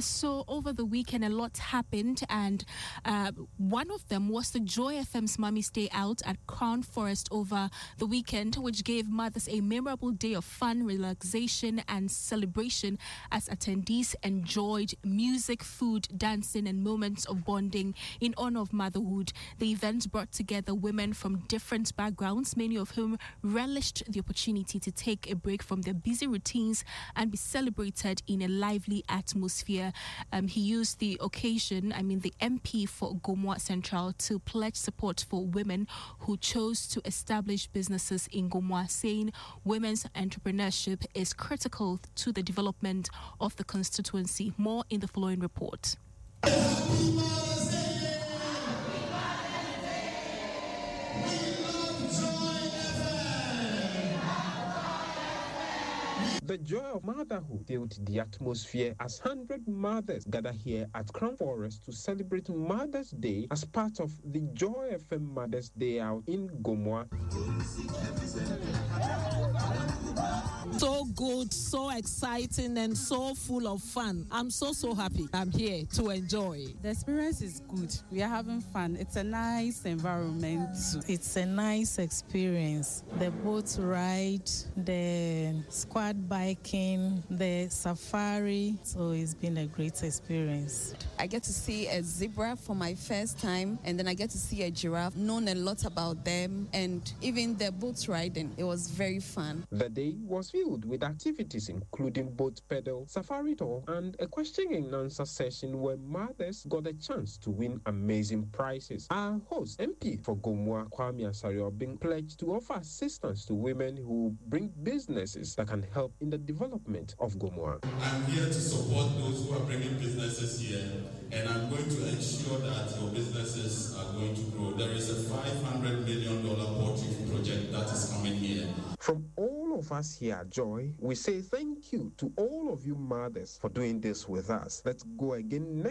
So over the weekend, a lot happened, and one of them was the Joy FM's Mummy's Day Out at Crown Forest over the weekend, which gave mothers a memorable day of fun, relaxation, and celebration as attendees enjoyed music, food, dancing, and moments of bonding in honor of motherhood. The event brought together women from different backgrounds, many of whom relished the opportunity to take a break from their busy routines and be celebrated in a lively atmosphere. He used the occasion, the MP for Gomoa Central, to pledge support for women who chose to establish businesses in Gomoa, saying women's entrepreneurship is critical to the development of the constituency. More in the following report. The joy of motherhood filled the atmosphere as 100 mothers gather here at Crown Forest to celebrate Mother's Day as part of the Joy FM Mother's Day Out in Gomoa. So good, so exciting, and so full of fun. I'm so happy. I'm here to enjoy. The experience is good. We are having fun. It's a nice environment. It's a nice experience. The boat ride, the squad biking, the safari. So it's been a great experience. I get to see a zebra for my first time, and then I get to see a giraffe, known a lot about them, and even the boat riding. It was very fun. The day was filled with activities including boat pedal, safari tour, and a question and answer session where mothers got a chance to win amazing prizes. Our host, MP for Gomoa, Kwame Asariobing, pledged to offer assistance to women who bring businesses that can help in the development of Gomoa. I'm here to support those who are bringing businesses here, and I'm going to ensure that your businesses are going to grow. There is a $500 million poultry project that is coming here. From all of us here at Joy, we say thank you to all of you mothers for doing this with us. Let's go again next